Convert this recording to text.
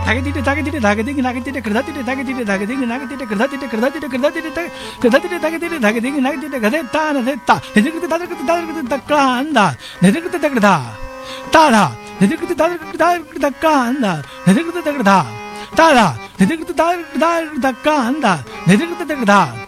தகதிட்டு தகதிட்டு தகதிங்க நகத்திட்டு கிருதத்திட்டு தகதிட்டு தகதிங்க நகத்திட்டு கிருதத்திட்டு கிருதத்திட்டு கிருதத்திட்டு கிருதத்திட்டு தகதிட்டு தகதிங்க நகத்திட்டு கதைத்தான் அதைத்தா எதிர்க்கு ததற்கு ததற்கு தக்காந்தா எதிர்க்கு தகடா தாடா எதிர்க்கு ததற்கு ததற்கு தக்காந்தா எதிர்க்கு தகடா தாடா எதிர்க்கு ததற்கு தக்காந்தா எதிர்க்கு தகடா